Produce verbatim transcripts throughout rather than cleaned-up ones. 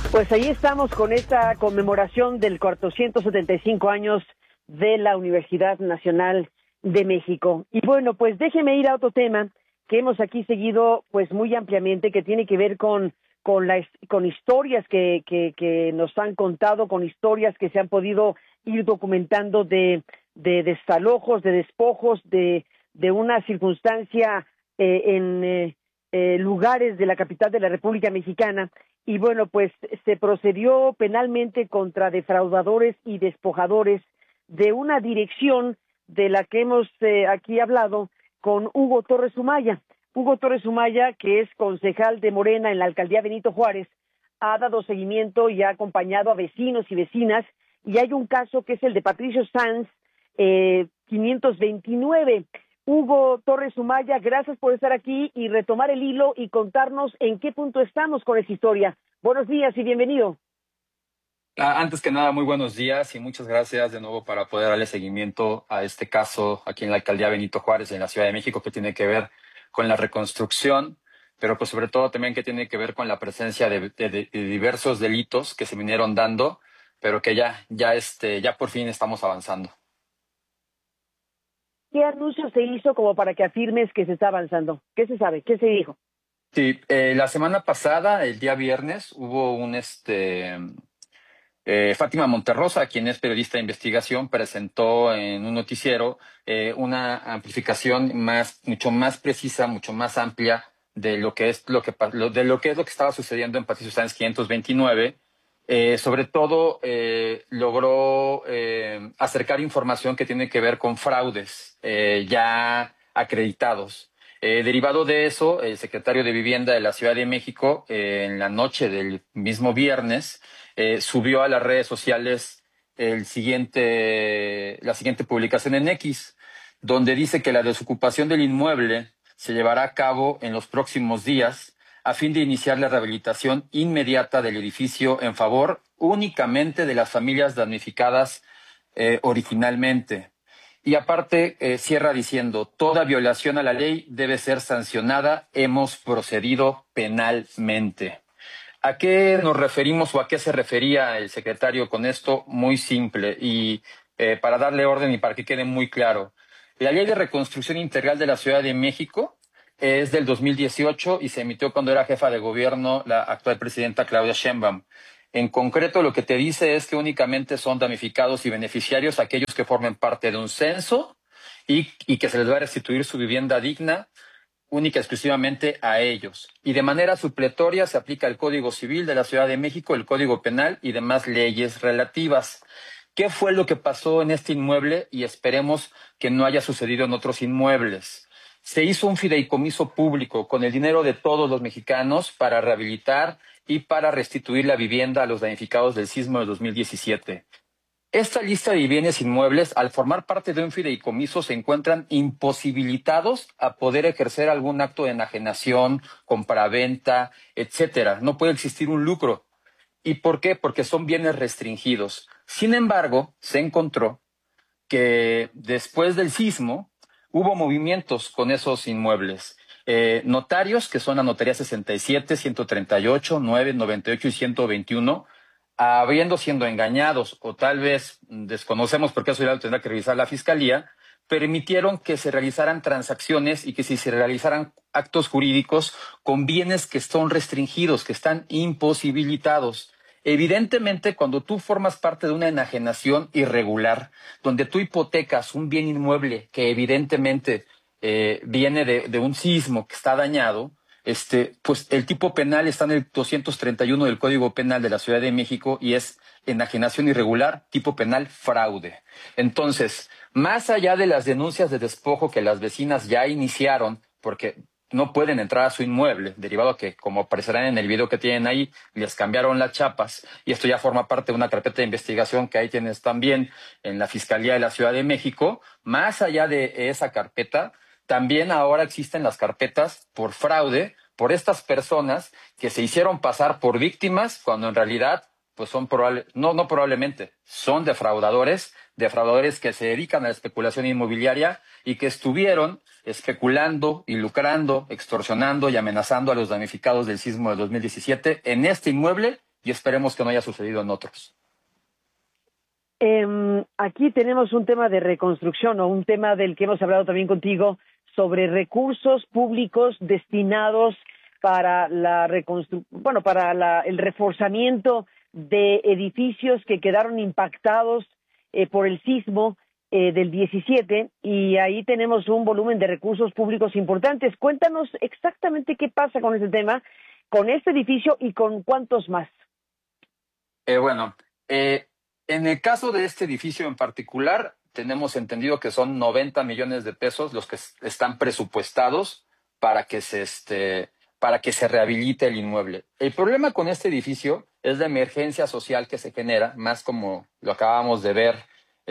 Pues ahí estamos con esta conmemoración del cuatrocientos setenta y cinco años de la Universidad Nacional de México. Y bueno, pues déjeme ir a otro tema que hemos aquí seguido pues muy ampliamente, que tiene que ver con con las con historias que, que que nos han contado, con historias que se han podido ir documentando de de desalojos, de despojos, de de una circunstancia eh, en eh, eh, lugares de la capital de la República Mexicana. Y bueno, pues se procedió penalmente contra defraudadores y despojadores de una dirección de la que hemos eh, aquí hablado con Hugo Torres Umaya. Hugo Torres Umaya, que es concejal de Morena en la alcaldía Benito Juárez, ha dado seguimiento y ha acompañado a vecinos y vecinas, y hay un caso que es el de Patricio Sanz, eh, quinientos veintinueve. Hugo Torres Umaya, gracias por estar aquí y retomar el hilo y contarnos en qué punto estamos con esta historia. Buenos días y bienvenido. Antes que nada, muy buenos días y muchas gracias de nuevo para poder darle seguimiento a este caso aquí en la alcaldía Benito Juárez, en la Ciudad de México, que tiene que ver con la reconstrucción, pero pues sobre todo también que tiene que ver con la presencia de, de, de diversos delitos que se vinieron dando, pero que ya, ya, este, ya por fin estamos avanzando. ¿Qué anuncio se hizo como para que afirmes que se está avanzando? ¿Qué se sabe? ¿Qué se dijo? Sí, eh, la semana pasada, el día viernes, hubo un este eh, Fátima Monterrosa, quien es periodista de investigación, presentó en un noticiero eh, una amplificación más, mucho más precisa, mucho más amplia de lo que es lo que de lo que es lo que estaba sucediendo en Patricio Sáenz quinientos veintinueve. Eh, sobre todo eh, logró eh, acercar información que tiene que ver con fraudes eh, ya acreditados. Eh, derivado de eso, el secretario de Vivienda de la Ciudad de México, eh, en la noche del mismo viernes, eh, subió a las redes sociales el siguiente, la siguiente publicación en X, donde dice que la desocupación del inmueble se llevará a cabo en los próximos días a fin de iniciar la rehabilitación inmediata del edificio en favor únicamente de las familias damnificadas eh, originalmente. Y aparte eh, cierra diciendo, toda violación a la ley debe ser sancionada, hemos procedido penalmente. ¿A qué nos referimos o a qué se refería el secretario con esto? Muy simple y eh, para darle orden y para que quede muy claro. La Ley de Reconstrucción Integral de la Ciudad de México es del dos mil dieciocho y se emitió cuando era jefa de gobierno la actual presidenta Claudia Sheinbaum. En concreto, lo que te dice es que únicamente son damnificados y beneficiarios aquellos que formen parte de un censo y, y que se les va a restituir su vivienda digna única y exclusivamente a ellos. Y de manera supletoria se aplica el Código Civil de la Ciudad de México, el Código Penal y demás leyes relativas. ¿Qué fue lo que pasó en este inmueble? Y esperemos que no haya sucedido en otros inmuebles. Se hizo un fideicomiso público con el dinero de todos los mexicanos para rehabilitar y para restituir la vivienda a los damnificados del sismo de dos mil diecisiete. Esta lista de bienes inmuebles, al formar parte de un fideicomiso, se encuentran imposibilitados a poder ejercer algún acto de enajenación, compraventa, etcétera. No puede existir un lucro. ¿Y por qué? Porque son bienes restringidos. Sin embargo, se encontró que después del sismo hubo movimientos con esos inmuebles. Eh, notarios, que son la notaría sesenta y siete, ciento treinta y ocho, nueve, noventa y ocho y ciento veintiuno, habiendo siendo engañados o tal vez desconocemos porque eso ya lo tendrá que revisar la fiscalía, permitieron que se realizaran transacciones y que si se realizaran actos jurídicos con bienes que son restringidos, que están imposibilitados. Evidentemente, cuando tú formas parte de una enajenación irregular, donde tú hipotecas un bien inmueble que evidentemente eh, viene de, de un sismo que está dañado, este, pues el tipo penal está en el doscientos treinta y uno del Código Penal de la Ciudad de México y es enajenación irregular, tipo penal fraude. Entonces, más allá de las denuncias de despojo que las vecinas ya iniciaron, porque no pueden entrar a su inmueble, derivado a que, como aparecerán en el video que tienen ahí, les cambiaron las chapas, y esto ya forma parte de una carpeta de investigación que ahí tienes también en la Fiscalía de la Ciudad de México. Más allá de esa carpeta, también ahora existen las carpetas por fraude, por estas personas que se hicieron pasar por víctimas, cuando en realidad pues son probable, no, no probablemente, son defraudadores, defraudadores que se dedican a la especulación inmobiliaria y que estuvieron especulando y lucrando, extorsionando y amenazando a los damnificados del sismo de dos mil diecisiete en este inmueble y esperemos que no haya sucedido en otros. Eh, aquí tenemos un tema de reconstrucción o un tema del que hemos hablado también contigo sobre recursos públicos destinados para la reconstru bueno, para la, el reforzamiento de edificios que quedaron impactados eh, por el sismo eh, del diecisiete, y ahí tenemos un volumen de recursos públicos importantes. Cuéntanos exactamente qué pasa con ese tema, con este edificio y con cuántos más. Eh, bueno, eh, en el caso de este edificio en particular, tenemos entendido que son noventa millones de pesos los que están presupuestados para que se, este, para que se rehabilite el inmueble. El problema con este edificio es la emergencia social que se genera, más como lo acabamos de ver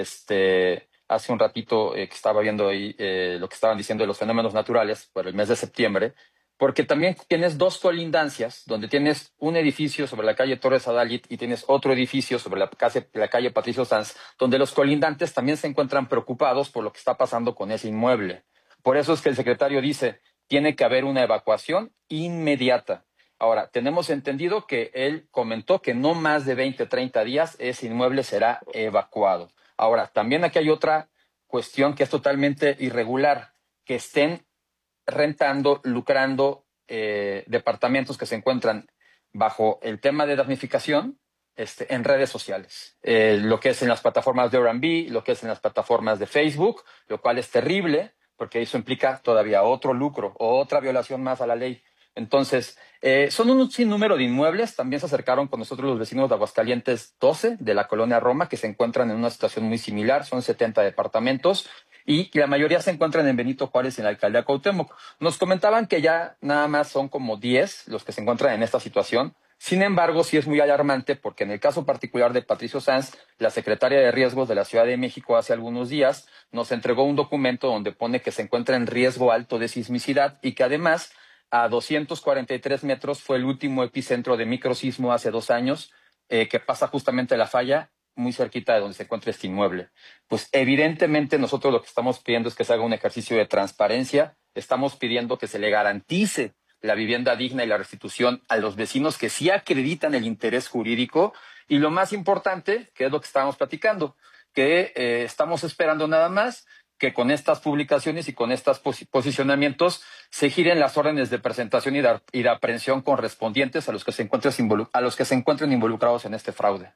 este, hace un ratito eh, que estaba viendo ahí eh, lo que estaban diciendo de los fenómenos naturales por el mes de septiembre, porque también tienes dos colindancias, donde tienes un edificio sobre la calle Torres Adalid y tienes otro edificio sobre la calle, la calle Patricio Sanz, donde los colindantes también se encuentran preocupados por lo que está pasando con ese inmueble. Por eso es que el secretario dice, tiene que haber una evacuación inmediata. Ahora, tenemos entendido que él comentó que no más de veinte, treinta días ese inmueble será evacuado. Ahora, también aquí hay otra cuestión que es totalmente irregular, que estén rentando, lucrando eh, departamentos que se encuentran bajo el tema de damnificación este, en redes sociales. Eh, lo que es en las plataformas de Airbnb, lo que es en las plataformas de Facebook, lo cual es terrible porque eso implica todavía otro lucro o otra violación más a la ley. Entonces, eh, son un sinnúmero de inmuebles. También se acercaron con nosotros los vecinos de Aguascalientes doce, de la colonia Roma, que se encuentran en una situación muy similar. Son setenta departamentos y la mayoría se encuentran en Benito Juárez, en la alcaldía Cuauhtémoc. Nos comentaban que ya nada más son como diez los que se encuentran en esta situación. Sin embargo, sí es muy alarmante porque en el caso particular de Patricio Sanz, la secretaria de Riesgos de la Ciudad de México hace algunos días nos entregó un documento donde pone que se encuentra en riesgo alto de sismicidad y que además a doscientos cuarenta y tres metros fue el último epicentro de microsismo hace dos años, eh, que pasa justamente la falla muy cerquita de donde se encuentra este inmueble. Pues evidentemente nosotros lo que estamos pidiendo es que se haga un ejercicio de transparencia, estamos pidiendo que se le garantice la vivienda digna y la restitución a los vecinos que sí acreditan el interés jurídico, y lo más importante, que es lo que estábamos platicando, que eh, estamos esperando nada más que con estas publicaciones y con estos pos posicionamientos se giren las órdenes de presentación y de, y de aprehensión correspondientes a los que se encuentren a los que se encuentren involucrados en este fraude.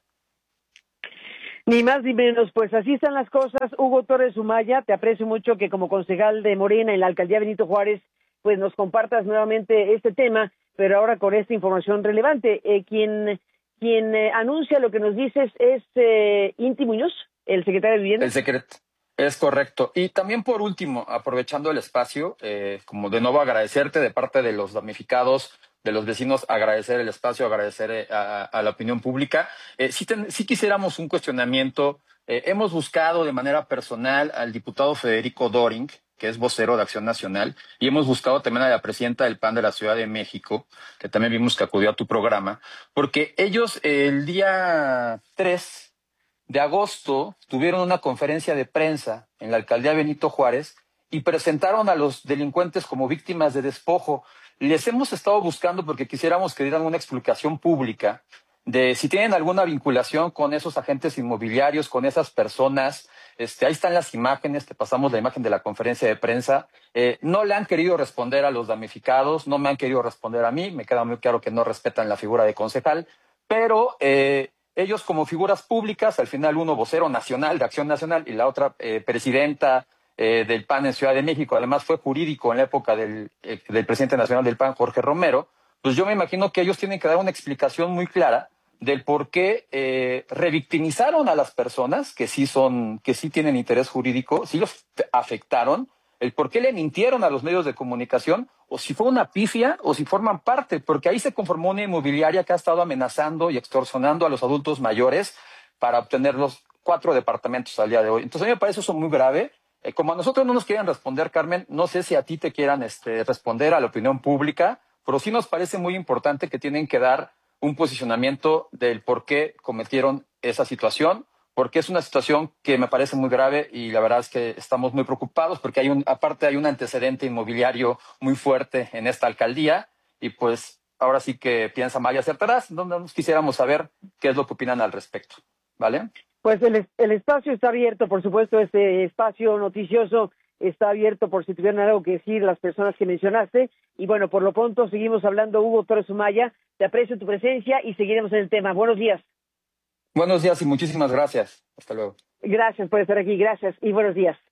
Ni más ni menos, pues así están las cosas. Hugo Torres Umaya, te aprecio mucho que como concejal de Morena en la alcaldía Benito Juárez, pues nos compartas nuevamente este tema, pero ahora con esta información relevante. Eh, quien quien eh, anuncia lo que nos dices es eh, Inti Muñoz, el secretario de Vivienda. El secreto. Es correcto. Y también por último, aprovechando el espacio, eh, como de nuevo agradecerte de parte de los damnificados, de los vecinos, agradecer el espacio, agradecer eh, a, a la opinión pública. Eh, sí, ten, sí quisiéramos un cuestionamiento. Eh, hemos buscado de manera personal al diputado Federico Doring, que es vocero de Acción Nacional, y hemos buscado también a la presidenta del P A N de la Ciudad de México, que también vimos que acudió a tu programa, porque ellos eh, el día tres de agosto tuvieron una conferencia de prensa en la alcaldía Benito Juárez y presentaron a los delincuentes como víctimas de despojo. Les hemos estado buscando porque quisiéramos que dieran una explicación pública de si tienen alguna vinculación con esos agentes inmobiliarios, con esas personas. Este, ahí están las imágenes, te pasamos la imagen de la conferencia de prensa. Eh, no le han querido responder a los damnificados, no me han querido responder a mí, me queda muy claro que no respetan la figura de concejal, pero eh, ellos como figuras públicas, al final uno vocero nacional de Acción Nacional y la otra eh, presidenta eh, del P A N en Ciudad de México, además fue jurídico en la época del, eh, del presidente nacional del P A N, Jorge Romero, pues yo me imagino que ellos tienen que dar una explicación muy clara del por qué eh, revictimizaron a las personas que sí son, que sí tienen interés jurídico, sí los afectaron, el por qué le mintieron a los medios de comunicación, o si fue una pifia, o si forman parte, porque ahí se conformó una inmobiliaria que ha estado amenazando y extorsionando a los adultos mayores para obtener los cuatro departamentos al día de hoy. Entonces a mí me parece eso muy grave. Eh, como a nosotros no nos quieren responder, Carmen, no sé si a ti te quieran este, responder a la opinión pública, pero sí nos parece muy importante que tienen que dar un posicionamiento del por qué cometieron esa situación, porque es una situación que me parece muy grave y la verdad es que estamos muy preocupados porque hay un, aparte hay un antecedente inmobiliario muy fuerte en esta alcaldía y pues ahora sí que piensa mal y acertarás, donde nos quisiéramos saber qué es lo que opinan al respecto, ¿vale? Pues el, el espacio está abierto, por supuesto, este espacio noticioso está abierto por si tuvieran algo que decir las personas que mencionaste. Y bueno, por lo pronto seguimos hablando, Hugo Torres Umaya. Te aprecio tu presencia y seguiremos en el tema. Buenos días. Buenos días y muchísimas gracias. Hasta luego. Gracias por estar aquí, gracias y buenos días.